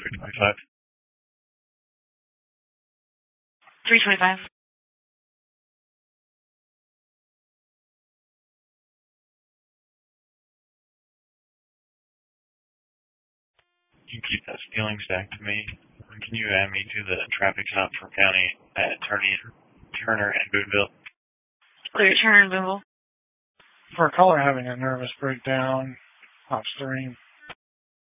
325. 325. You can keep that stealing stack to me. Can you add me to the traffic stop for county at Turner and Boonville? Clear Turner and Boonville. For a caller having a nervous breakdown, Ops 3.